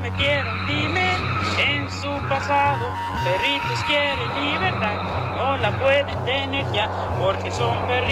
metieron, dime, en su pasado. Perritos quieren libertad, no la pueden tener ya, porque son perritos.